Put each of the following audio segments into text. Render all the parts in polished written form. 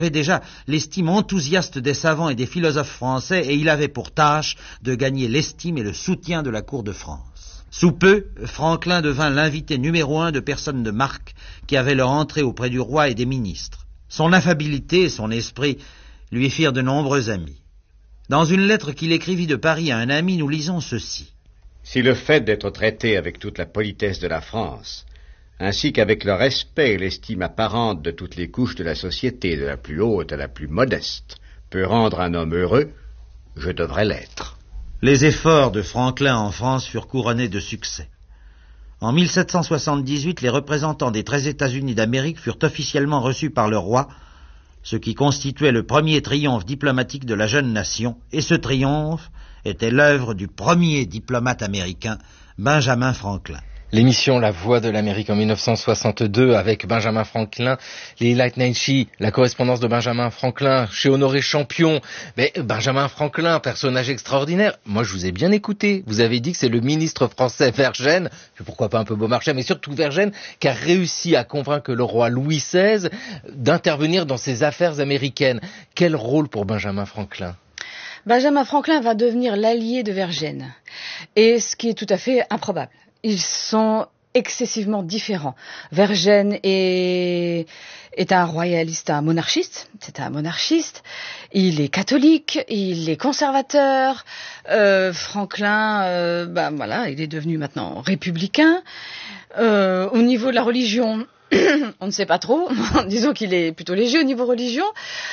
avait déjà l'estime enthousiaste des savants et des philosophes français et il avait pour tâche de gagner l'estime et le soutien de la cour de France. Sous peu, Franklin devint l'invité numéro 1 de personnes de marque qui avaient leur entrée auprès du roi et des ministres. Son affabilité et son esprit lui firent de nombreux amis. Dans une lettre qu'il écrivit de Paris à un ami, nous lisons ceci. Si le fait d'être traité avec toute la politesse de la France, ainsi qu'avec le respect et l'estime apparente de toutes les couches de la société, de la plus haute à la plus modeste, peut rendre un homme heureux, je devrais l'être. Les efforts de Franklin en France furent couronnés de succès. En 1778, les représentants des 13 États-Unis d'Amérique furent officiellement reçus par le roi, ce qui constituait le premier triomphe diplomatique de la jeune nation, et ce triomphe était l'œuvre du premier diplomate américain, Benjamin Franklin. L'émission La Voix de l'Amérique en 1962 avec Benjamin Franklin, les Light Night, la correspondance de Benjamin Franklin chez Honoré Champion. Mais Benjamin Franklin, personnage extraordinaire. Moi, je vous ai bien écouté. Vous avez dit que c'est le ministre français Vergennes, puis pourquoi pas un peu Beaumarchais, mais surtout Vergennes, qui a réussi à convaincre le roi Louis XVI d'intervenir dans ses affaires américaines. Quel rôle pour Benjamin Franklin ? Benjamin Franklin va devenir l'allié de Vergennes. Et ce qui est tout à fait improbable. Ils sont excessivement différents. Vergennes est un royaliste, un monarchiste. C'est un monarchiste. Il est catholique, il est conservateur. Franklin, il est devenu maintenant républicain. Au niveau de la religion, on ne sait pas trop. Disons qu'il est plutôt léger au niveau religion.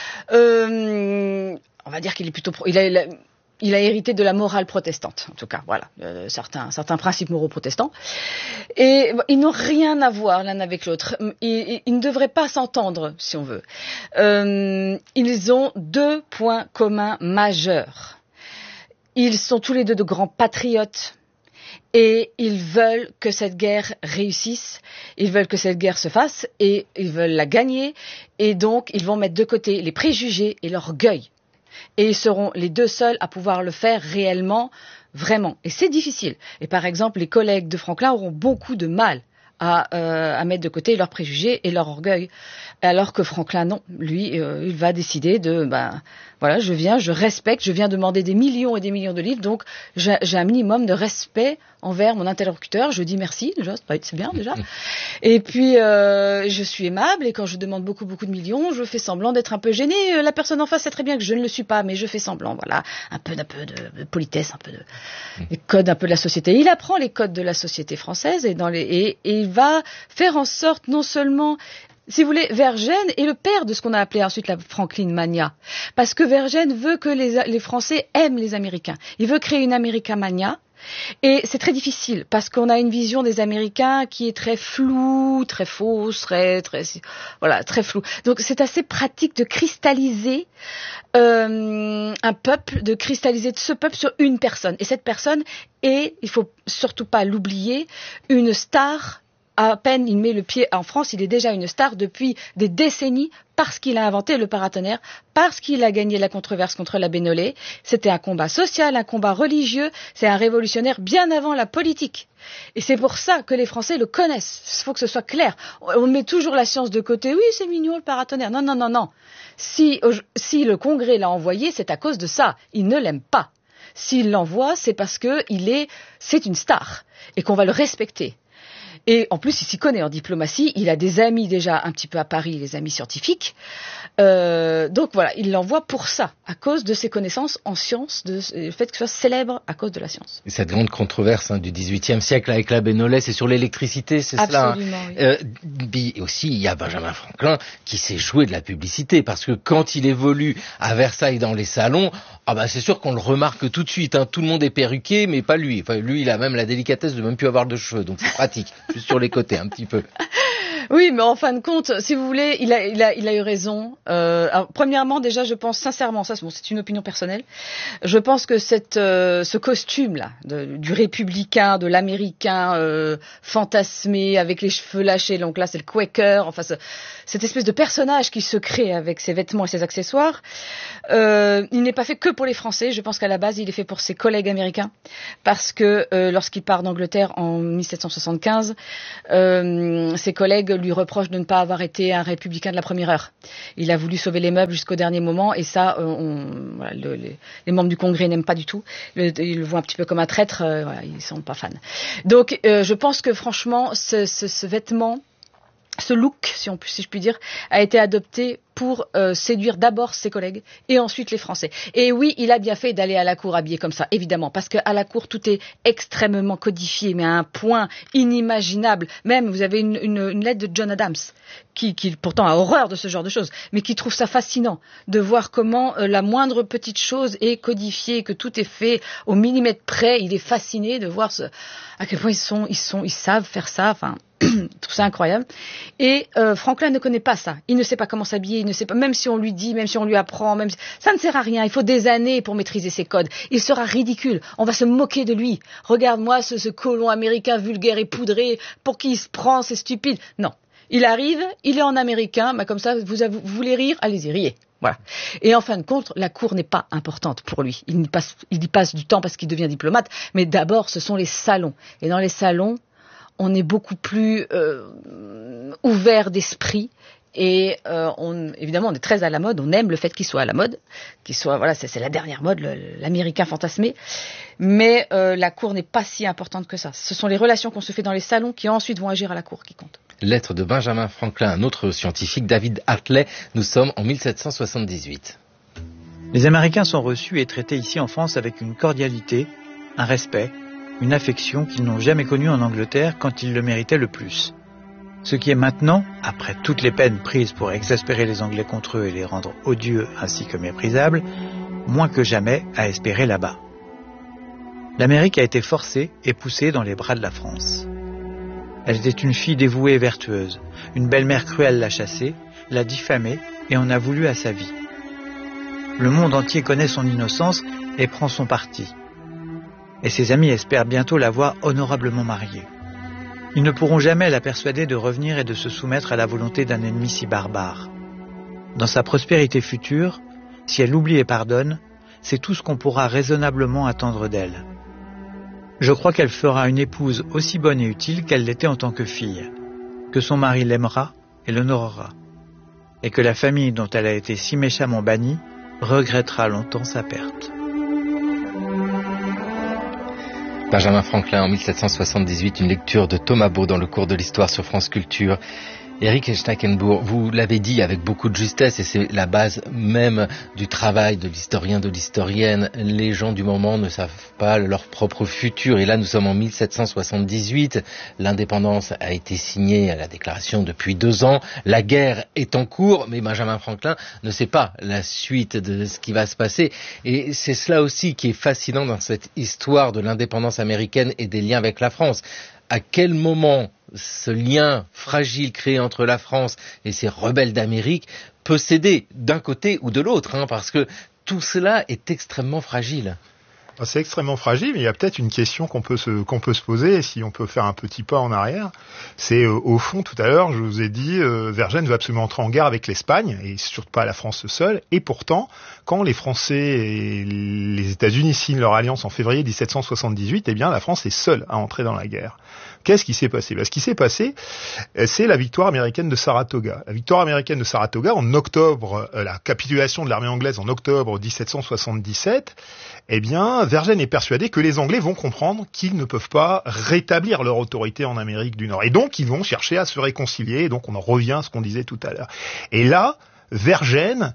On va dire qu'il est plutôt... Il a hérité de la morale protestante, en tout cas, voilà, certains principes moraux protestants. Et ils n'ont rien à voir l'un avec l'autre. Ils ne devraient pas s'entendre, si on veut. Ils ont 2 points communs majeurs. Ils sont tous les deux de grands patriotes. Et ils veulent que cette guerre réussisse, ils veulent que cette guerre se fasse, et ils veulent la gagner. Et donc, ils vont mettre de côté les préjugés et l'orgueil. Et ils seront les 2 seuls à pouvoir le faire réellement, vraiment. Et c'est difficile. Et par exemple, les collègues de Franklin auront beaucoup de mal à mettre de côté leurs préjugés et leur orgueil. Alors que Franklin, non. Lui, il va décider de, je viens demander des millions et des millions de livres, donc j'ai un minimum de respect envers mon interlocuteur. Je dis merci, déjà, c'est bien, déjà. Et puis, je suis aimable, et quand je demande beaucoup de millions, je fais semblant d'être un peu gêné. La personne en face sait très bien que je ne le suis pas, mais je fais semblant, voilà. Un peu de politesse, un peu des codes un peu de la société. Il apprend les codes de la société française, et il va faire en sorte, non seulement... Si vous voulez, Vergennes est le père de ce qu'on a appelé ensuite la Franklin Mania. Parce que Vergennes veut que les Français aiment les Américains. Il veut créer une Americamania. Et c'est très difficile, parce qu'on a une vision des Américains qui est très floue, très fausse, très floue. Donc c'est assez pratique de cristalliser un peuple, de cristalliser ce peuple sur une personne. Et cette personne est, il faut surtout pas l'oublier, une star. À peine il met le pied en France, il est déjà une star depuis des décennies parce qu'il a inventé le paratonnerre, parce qu'il a gagné la controverse contre la Bénolé. C'était un combat social, un combat religieux, c'est un révolutionnaire bien avant la politique. Et c'est pour ça que les Français le connaissent. Il faut que ce soit clair. On met toujours la science de côté. Oui, c'est mignon le paratonnerre. Non. Si le Congrès l'a envoyé, c'est à cause de ça. Il ne l'aime pas. S'il l'envoie, c'est parce que c'est une star et qu'on va le respecter. Et en plus, il s'y connaît en diplomatie. Il a des amis déjà un petit peu à Paris, les amis scientifiques. Donc voilà, il l'envoie pour ça, à cause de ses connaissances en sciences, le fait qu'il soit célèbre à cause de la science. Et cette grande controverse du XVIIIe siècle avec la Bénolais, c'est sur l'électricité, c'est absolument, cela. Oui. Et aussi, il y a Benjamin Franklin qui s'est joué de la publicité, parce que quand il évolue à Versailles dans les salons, c'est sûr qu'on le remarque tout de suite. Tout le monde est perruqué, mais pas lui. Enfin, lui, il a même la délicatesse de même plus avoir de cheveux, donc c'est pratique. Juste sur les côtés, un petit peu. Oui, mais en fin de compte, si vous voulez, il a eu raison. Alors, premièrement, déjà, je pense sincèrement, c'est une opinion personnelle. Je pense que ce costume-là, du républicain, de l'américain fantasmé, avec les cheveux lâchés, donc là, c'est le Quaker, enfin, cette espèce de personnage qui se crée avec ses vêtements et ses accessoires, il n'est pas fait que pour les Français. Je pense qu'à la base, il est fait pour ses collègues américains, parce que lorsqu'il part d'Angleterre en 1775, ses collègues lui reproche de ne pas avoir été un républicain de la première heure. Il a voulu sauver les meubles jusqu'au dernier moment, et ça, voilà, les membres du Congrès n'aiment pas du tout. Ils le voient un petit peu comme un traître, voilà, ils sont pas fans. Donc, je pense que franchement, ce vêtement, ce look, si je puis dire, a été adopté pour séduire d'abord ses collègues et ensuite les Français. Et oui, il a bien fait d'aller à la cour habillé comme ça, évidemment, parce qu'à la cour, tout est extrêmement codifié, mais à un point inimaginable. Même, vous avez une lettre de John Adams, qui pourtant a horreur de ce genre de choses, mais qui trouve ça fascinant de voir comment la moindre petite chose est codifiée, que tout est fait au millimètre près. Il est fasciné de voir à quel point ils savent faire ça, enfin... Je trouve ça incroyable. Et Franklin ne connaît pas ça. Il ne sait pas comment s'habiller, il ne sait pas, même si on lui dit, même si on lui apprend, ça ne sert à rien. Il faut des années pour maîtriser ces codes. Il sera ridicule. On va se moquer de lui. Regarde-moi ce colon américain vulgaire et poudré. Pour qui il se prend, c'est stupide. Non. Il arrive, il est en américain, comme ça, vous voulez rire, allez-y, riez. Voilà. Et en fin de compte, la cour n'est pas importante pour lui. Il y passe du temps parce qu'il devient diplomate. Mais d'abord, ce sont les salons. Et dans les salons, on est beaucoup plus ouvert d'esprit et évidemment on est très à la mode, on aime le fait qu'il soit à la mode, voilà, c'est la dernière mode, l'américain fantasmé, mais la cour n'est pas si importante que ça. Ce sont les relations qu'on se fait dans les salons qui ensuite vont agir à la cour qui comptent. Lettre de Benjamin Franklin, un autre scientifique, David Hartley. Nous sommes en 1778. Les Américains sont reçus et traités ici en France avec une cordialité, un respect, une affection qu'ils n'ont jamais connue en Angleterre quand ils le méritaient le plus. Ce qui est maintenant, après toutes les peines prises pour exaspérer les Anglais contre eux et les rendre odieux ainsi que méprisables, moins que jamais à espérer là-bas. L'Amérique a été forcée et poussée dans les bras de la France. Elle était une fille dévouée et vertueuse. Une belle-mère cruelle l'a chassée, l'a diffamée et en a voulu à sa vie. Le monde entier connaît son innocence et prend son parti. Et ses amis espèrent bientôt la voir honorablement mariée. Ils ne pourront jamais la persuader de revenir et de se soumettre à la volonté d'un ennemi si barbare. Dans sa prospérité future, si elle oublie et pardonne, c'est tout ce qu'on pourra raisonnablement attendre d'elle. Je crois qu'elle fera une épouse aussi bonne et utile qu'elle l'était en tant que fille, que son mari l'aimera et l'honorera, et que la famille dont elle a été si méchamment bannie regrettera longtemps sa perte. Benjamin Franklin en 1778, une lecture de Thomas Beau dans le cours de l'histoire sur France Culture. Éric Schnakenbourg, vous l'avez dit avec beaucoup de justesse, et c'est la base même du travail de l'historien, de l'historienne. Les gens du moment ne savent pas leur propre futur. Et là, nous sommes en 1778. L'indépendance a été signée à la déclaration depuis 2 ans. La guerre est en cours, mais Benjamin Franklin ne sait pas la suite de ce qui va se passer. Et c'est cela aussi qui est fascinant dans cette histoire de l'indépendance américaine et des liens avec la France. À quel moment ce lien fragile créé entre la France et ces rebelles d'Amérique peut céder d'un côté ou de l'autre, parce que tout cela est extrêmement fragile. C'est extrêmement fragile, mais il y a peut-être une question qu'on peut se poser, et si on peut faire un petit pas en arrière, c'est au fond, tout à l'heure, je vous ai dit, Vergennes veut absolument entrer en guerre avec l'Espagne, et surtout pas la France seule, et pourtant, quand les Français et les États-Unis signent leur alliance en février 1778, eh bien la France est seule à entrer dans la guerre. Qu'est-ce qui s'est passé ? Ce qui s'est passé, c'est la victoire américaine de Saratoga. La victoire américaine de Saratoga en octobre, la capitulation de l'armée anglaise en octobre 1777, eh bien, Vergennes est persuadé que les Anglais vont comprendre qu'ils ne peuvent pas rétablir leur autorité en Amérique du Nord. Et donc, ils vont chercher à se réconcilier. Et donc, on en revient à ce qu'on disait tout à l'heure. Et là, Vergennes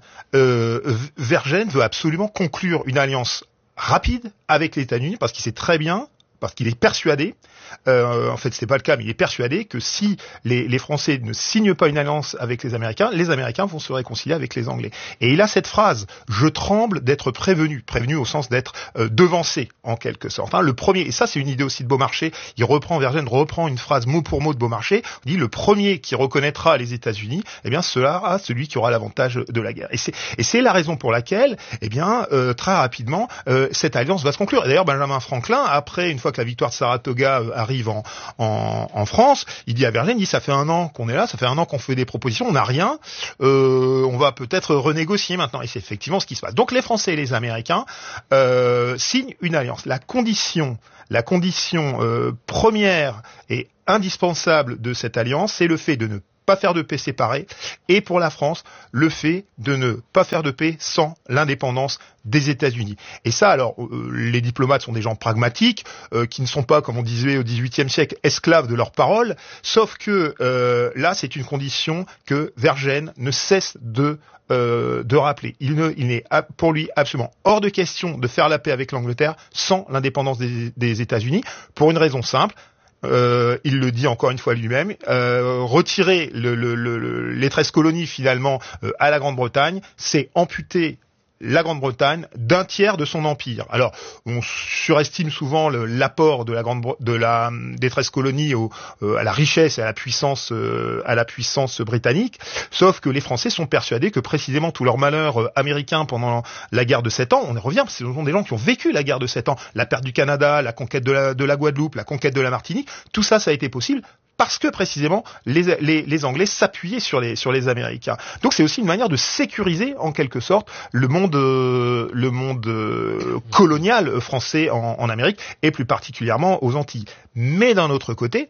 veut absolument conclure une alliance rapide avec les États-Unis parce qu'il sait très bien, parce qu'il est persuadé, en fait c'est pas le cas, mais il est persuadé que si les Français ne signent pas une alliance avec les Américains vont se réconcilier avec les Anglais. Et il a cette phrase, je tremble d'être prévenu au sens d'être devancé en quelque sorte. Le premier, et ça c'est une idée aussi de Beaumarchais, Vergennes reprend une phrase mot pour mot de Beaumarchais, il dit le premier qui reconnaîtra les États-Unis, eh bien sera celui qui aura l'avantage de la guerre. Et c'est la raison pour laquelle, eh bien très rapidement, cette alliance va se conclure. Et d'ailleurs Benjamin Franklin, après, une fois que la victoire de Saratoga arrive en France, il dit à Vergennes, ça fait 1 an qu'on est là, ça fait 1 an qu'on fait des propositions, on n'a rien, on va peut-être renégocier maintenant. Et c'est effectivement ce qui se passe. Donc les Français et les Américains signent une alliance. La condition première et indispensable de cette alliance, c'est le fait de ne pas faire de paix séparée, et pour la France, le fait de ne pas faire de paix sans l'indépendance des États-Unis. Et ça, alors, les diplomates sont des gens pragmatiques, qui ne sont pas, comme on disait au XVIIIe siècle, esclaves de leurs paroles, sauf que là, c'est une condition que Vergennes ne cesse de rappeler. Il n'est pour lui absolument hors de question de faire la paix avec l'Angleterre sans l'indépendance des États-Unis, pour une raison simple. Il le dit encore une fois lui-même, retirer les 13 colonies finalement à la Grande-Bretagne, c'est amputer la Grande-Bretagne d'un tiers de son empire. Alors, on surestime souvent l'apport des 13 colonies à la richesse et à la puissance britannique, sauf que les Français sont persuadés que précisément tout leur malheur américain pendant la guerre de 7 ans, on y revient, ce sont des gens qui ont vécu la guerre de 7 ans, la perte du Canada, la conquête de la Guadeloupe, la conquête de la Martinique, tout ça, ça a été possible parce que précisément les Anglais s'appuyaient sur les Américains. Donc c'est aussi une manière de sécuriser en quelque sorte le monde colonial français en Amérique et plus particulièrement aux Antilles. Mais d'un autre côté,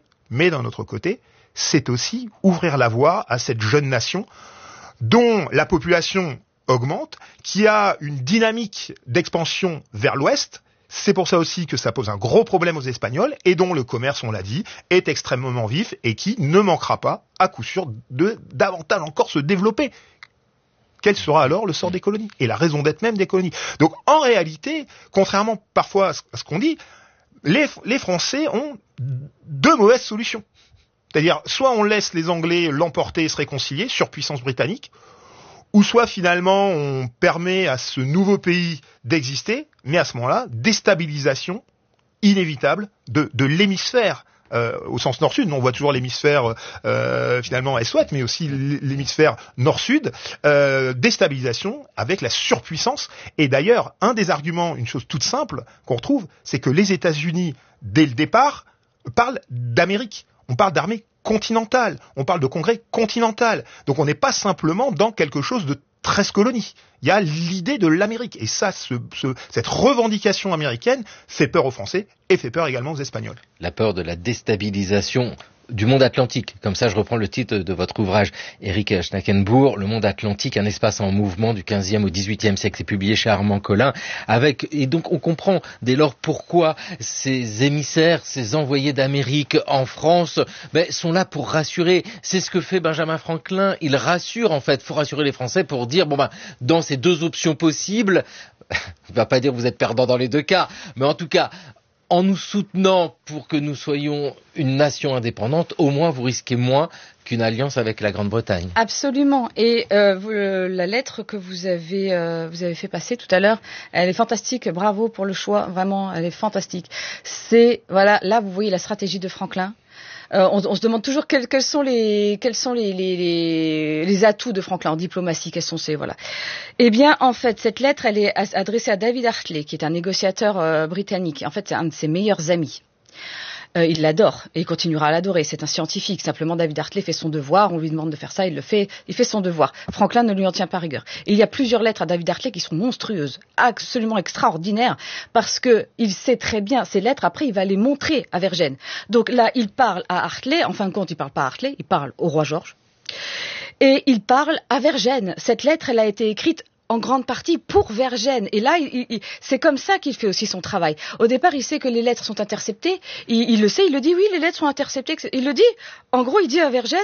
c'est aussi ouvrir la voie à cette jeune nation dont la population augmente, qui a une dynamique d'expansion vers l'ouest. C'est pour ça aussi que ça pose un gros problème aux Espagnols et dont le commerce, on l'a dit, est extrêmement vif et qui ne manquera pas, à coup sûr, de davantage encore se développer. Quel sera alors le sort des colonies et la raison d'être même des colonies? Donc en réalité, contrairement parfois à ce qu'on dit, les Français ont deux mauvaises solutions. C'est-à-dire, soit on laisse les Anglais l'emporter et se réconcilier, surpuissance britannique, ou soit finalement on permet à ce nouveau pays d'exister, mais à ce moment-là, déstabilisation inévitable de l'hémisphère, au sens nord-sud. On voit toujours l'hémisphère finalement est-ouest, mais aussi l'hémisphère nord-sud, déstabilisation avec la surpuissance. Et d'ailleurs, un des arguments, une chose toute simple qu'on retrouve, c'est que les États-Unis, dès le départ, parlent d'Amérique. On parle d'armée continentale, on parle de congrès continental. Donc on n'est pas simplement dans quelque chose de 13 colonies. Il y a l'idée de l'Amérique. Et ça, cette revendication américaine fait peur aux Français et fait peur également aux Espagnols. La peur de la déstabilisation du monde atlantique. Comme ça, je reprends le titre de votre ouvrage, Éric Schnackenbourg, Le monde atlantique, un espace en mouvement du 15e au 18e siècle. C'est publié chez Armand Collin. Et donc, on comprend dès lors pourquoi ces émissaires, ces envoyés d'Amérique en France, sont là pour rassurer. C'est ce que fait Benjamin Franklin. Il rassure, en fait. Il faut rassurer les Français pour dire, dans ces deux options possibles, on ne va pas dire que vous êtes perdant dans les deux cas, mais en tout cas, en nous soutenant pour que nous soyons une nation indépendante, au moins vous risquez moins qu'une alliance avec la Grande-Bretagne. Absolument. Et la lettre que vous avez fait passer tout à l'heure, elle est fantastique. Bravo pour le choix. Vraiment, elle est fantastique. Là, vous voyez la stratégie de Franklin. On se demande toujours quels sont les atouts de Franklin en diplomatie, quels sont ces Eh bien, en fait, cette lettre, elle est adressée à David Hartley, qui est un négociateur britannique. En fait, c'est un de ses meilleurs amis. Il l'adore et il continuera à l'adorer. C'est un scientifique. Simplement, David Hartley fait son devoir. On lui demande de faire ça, il le fait. Il fait son devoir. Franklin ne lui en tient pas rigueur. Et il y a plusieurs lettres à David Hartley qui sont monstrueuses, absolument extraordinaires, parce que il sait très bien ces lettres. Après, il va les montrer à Vergennes. Donc là, il parle à Hartley. En fin de compte, il parle pas à Hartley. Il parle au roi George. Et il parle à Vergennes. Cette lettre, elle a été écrite en grande partie pour Vergennes. Et là, c'est comme ça qu'il fait aussi son travail. Au départ, il sait que les lettres sont interceptées. Il le sait, il le dit, oui, les lettres sont interceptées. Il le dit. En gros, il dit à Vergennes,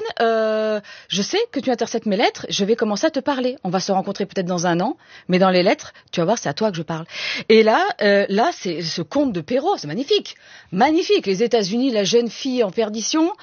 je sais que tu interceptes mes lettres, je vais commencer à te parler. On va se rencontrer peut-être dans 1 an, mais dans les lettres, tu vas voir, c'est à toi que je parle. Et là, c'est ce conte de Perrault, c'est magnifique. Magnifique. Les États-Unis, la jeune fille en perdition,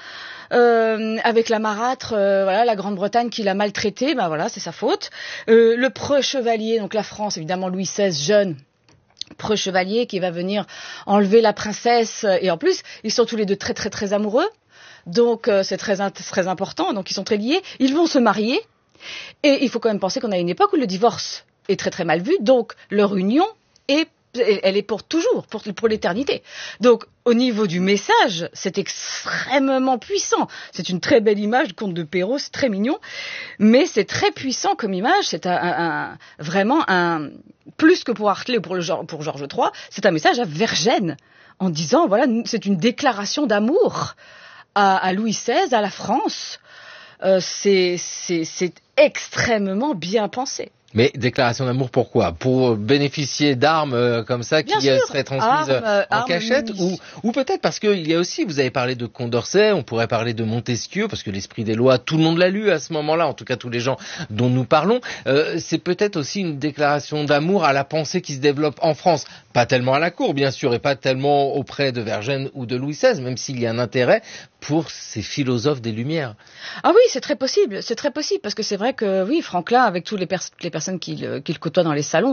avec la marâtre, la Grande-Bretagne qui l'a maltraité, c'est sa faute. Le preux chevalier, donc la France, évidemment Louis XVI, jeune preux chevalier qui va venir enlever la princesse, et en plus, ils sont tous les deux très très très amoureux, donc c'est très important, donc ils sont très liés, ils vont se marier, et il faut quand même penser qu'on a une époque où le divorce est très très mal vu, donc leur union elle est pour toujours, pour l'éternité. Donc, au niveau du message, c'est extrêmement puissant. C'est une très belle image, le conte de Perrault, c'est très mignon, mais c'est très puissant comme image. C'est vraiment plus que pour Hartley ou pour Georges III, c'est un message à Vergennes, en disant, c'est une déclaration d'amour à Louis XVI, à la France. c'est extrêmement bien pensé. Mais déclaration d'amour, pourquoi? Pour bénéficier d'armes comme ça qui seraient transmises en cachette, ou peut-être parce qu'il y a aussi, vous avez parlé de Condorcet, on pourrait parler de Montesquieu, parce que l'Esprit des lois, tout le monde l'a lu à ce moment-là, en tout cas tous les gens dont nous parlons. C'est peut-être aussi une déclaration d'amour à la pensée qui se développe en France. Pas tellement à la cour, bien sûr, et pas tellement auprès de Vergennes ou de Louis XVI, même s'il y a un intérêt pour ces philosophes des Lumières. Ah oui, c'est très possible, parce que c'est vrai que oui, Franklin, avec toutes les personnes qu'il côtoie dans les salons,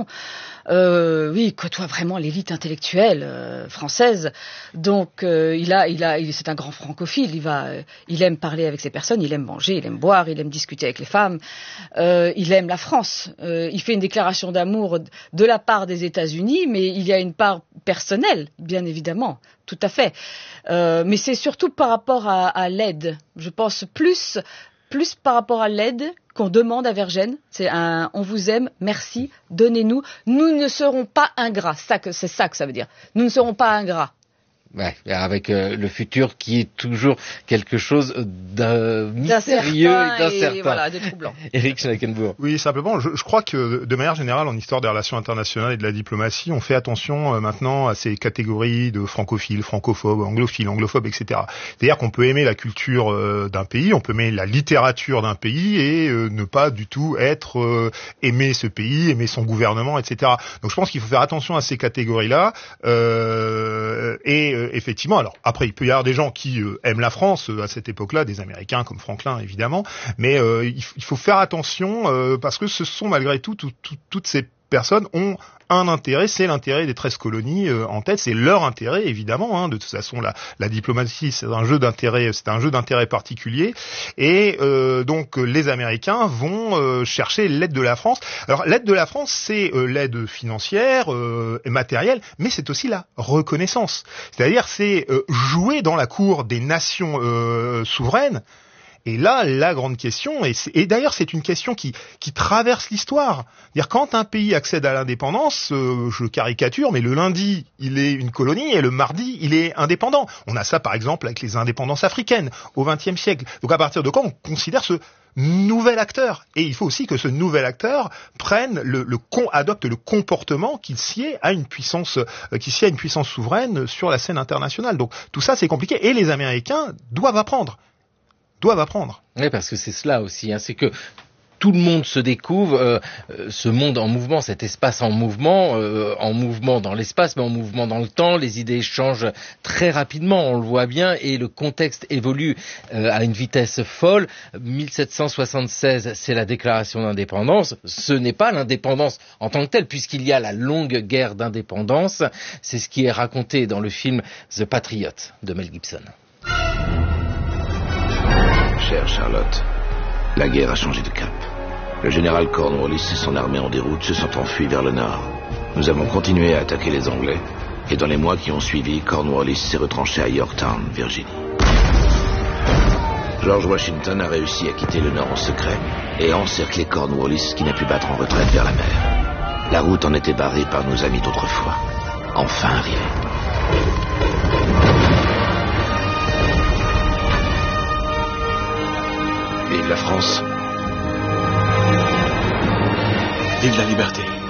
il côtoie vraiment l'élite intellectuelle française. Donc c'est un grand francophile. Il aime parler avec ces personnes, il aime manger, il aime boire, il aime discuter avec les femmes. Il aime la France. Il fait une déclaration d'amour de la part des États-Unis, mais il y a une part personnelle, bien évidemment, tout à fait. Mais c'est surtout par rapport à l'aide. Je pense plus par rapport à l'aide qu'on demande à Vergennes. C'est on vous aime, merci, donnez-nous. Nous ne serons pas ingrats. C'est ça que ça veut dire. Nous ne serons pas ingrats. Ouais, avec le futur qui est toujours quelque chose de mystérieux et d'incertain. Voilà, de troublant. Éric Schnackenbourg. Oui, simplement, je crois que de manière générale, en histoire des relations internationales et de la diplomatie, on fait attention maintenant à ces catégories de francophiles, francophobes, anglophiles, anglophobe, etc. C'est-à-dire qu'on peut aimer la culture d'un pays, on peut aimer la littérature d'un pays et ne pas du tout aimer ce pays, aimer son gouvernement, etc. Donc je pense qu'il faut faire attention à ces catégories-là effectivement, alors après il peut y avoir des gens qui aiment la France à cette époque-là, des Américains comme Franklin évidemment, mais il faut faire attention parce que ce sont malgré tout toutes ces personnes ont un intérêt, c'est l'intérêt des 13 colonies en tête, c'est leur intérêt évidemment. De toute façon, la diplomatie c'est un jeu d'intérêt particulier, et donc les Américains vont chercher l'aide de la France. Alors l'aide de la France, c'est l'aide financière et matérielle, mais c'est aussi la reconnaissance. C'est-à-dire c'est jouer dans la cour des nations souveraines. Et là, la grande question, et d'ailleurs c'est une question qui traverse l'histoire. C'est-à-dire quand un pays accède à l'indépendance, je caricature, mais le lundi il est une colonie et le mardi il est indépendant. On a ça par exemple avec les indépendances africaines au XXe siècle. Donc à partir de quand on considère ce nouvel acteur? Et il faut aussi que ce nouvel acteur adopte le comportement qu'il sied à une puissance souveraine sur la scène internationale. Donc tout ça c'est compliqué et les Américains doivent apprendre. Oui, parce que c'est cela aussi, c'est que tout le monde se découvre, ce monde en mouvement, cet espace en mouvement dans l'espace, mais en mouvement dans le temps. Les idées changent très rapidement, on le voit bien, et le contexte évolue à une vitesse folle. 1776, c'est la déclaration d'indépendance. Ce n'est pas l'indépendance en tant que telle, puisqu'il y a la longue guerre d'indépendance. C'est ce qui est raconté dans le film The Patriot de Mel Gibson. Chère Charlotte, la guerre a changé de cap. Le général Cornwallis et son armée en déroute se sont enfuis vers le nord. Nous avons continué à attaquer les Anglais, et dans les mois qui ont suivi, Cornwallis s'est retranché à Yorktown, Virginie. George Washington a réussi à quitter le nord en secret et a encerclé Cornwallis qui n'a pu battre en retraite vers la mer. La route en était barrée par nos amis d'autrefois, enfin arrivés. Vive la France. Vive la liberté.